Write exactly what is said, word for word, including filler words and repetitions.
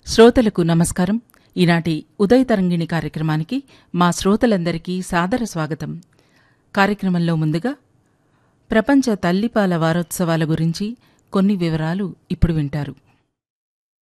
శ్రోతలకు నమస్కారం. ఈనాటి ఉదయ తరంగిణి కార్యక్రమానికి మా శ్రోతలందరికీ సాదర స్వాగతం. కార్యక్రమంలో ముందుగా ప్రపంచ తల్లిపాల వారోత్సవాల గురించి కొన్ని వివరాలు ఇప్పుడు వింటారు.